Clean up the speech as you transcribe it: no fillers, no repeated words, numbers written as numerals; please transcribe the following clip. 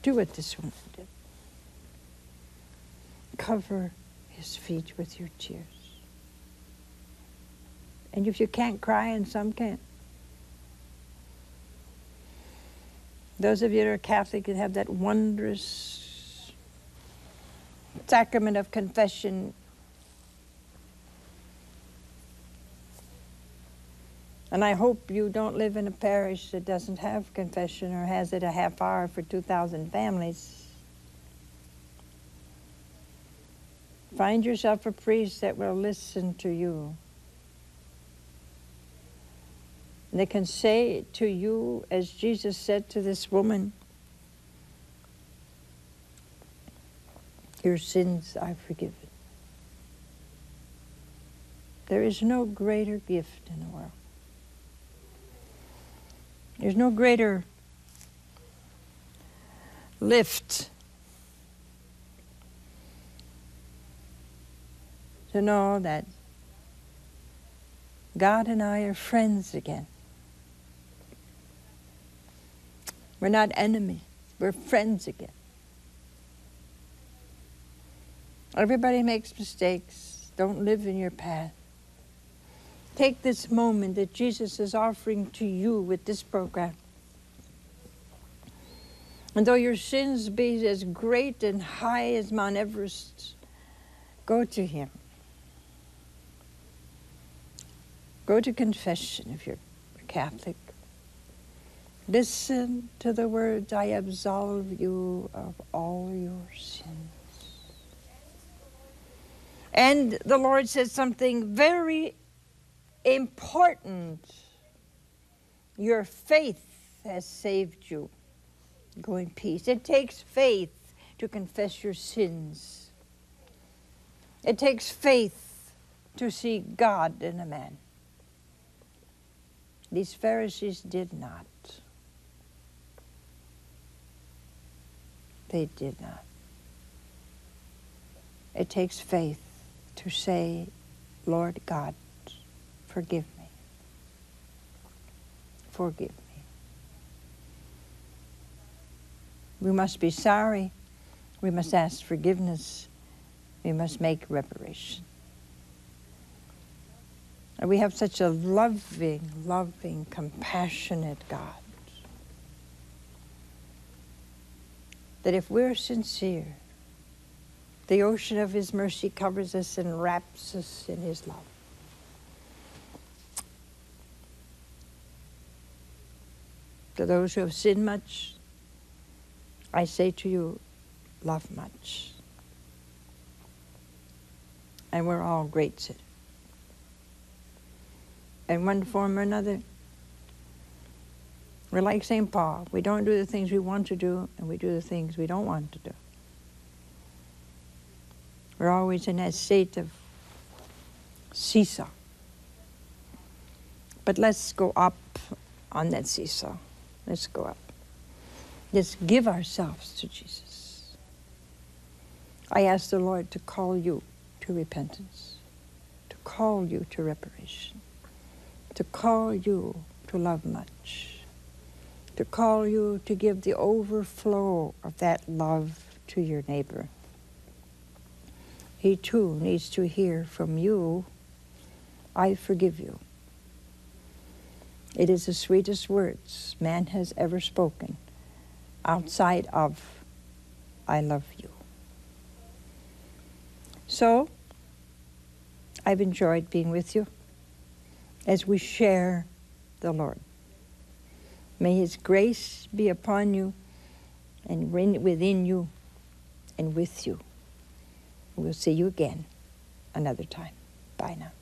Do what this woman did. Cover his feet with your tears. And if you can't cry, and some can't, those of you that are Catholic that have that wondrous sacrament of confession, and I hope you don't live in a parish that doesn't have confession or has it a half hour for 2,000 families. Find yourself a priest that will listen to you. And they can say to you, as Jesus said to this woman, your sins are forgiven. There is no greater gift in the world. There's no greater lift to know that God and I are friends again. We're not enemies. We're friends again. Everybody makes mistakes. Don't live in your path. Take this moment that Jesus is offering to you with this program. And though your sins be as great and high as Mount Everest, go to him. Go to confession if you're a Catholic. Listen to the words, I absolve you of all your sins. And the Lord says something very important. Your faith has saved you. Go in peace. It takes faith to confess your sins. It takes faith to see God in a man. These Pharisees did not. They did not. It takes faith to say, Lord God, forgive me. Forgive me. We must be sorry. We must ask forgiveness. We must make reparation. And we have such a loving, compassionate God that if we're sincere, the ocean of his mercy covers us and wraps us in his love. To those who have sinned much, I say to you, love much. And we're all great sinners. In one form or another, we're like St. Paul. We don't do the things we want to do, and we do the things we don't want to do. We're always in that state of seesaw. But let's go up on that seesaw. Let's go up. Let's give ourselves to Jesus. I ask the Lord to call you to repentance, to call you to reparation, to call you to love much, to call you to give the overflow of that love to your neighbor. He too needs to hear from you, I forgive you. It is the sweetest words man has ever spoken outside of, I love you. So, I've enjoyed being with you as we share the Lord. May his grace be upon you and reign within you and with you. We'll see you again another time. Bye now.